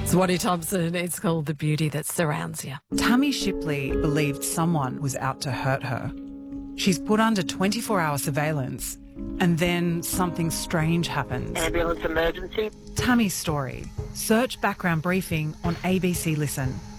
Swanee Thompson, it's called The Beauty That Surrounds You. Tammy Shipley believed someone was out to hurt her. She's put under 24-hour surveillance, and then something strange happens. Ambulance emergency. Tammy's story. Search background briefing on ABC Listen.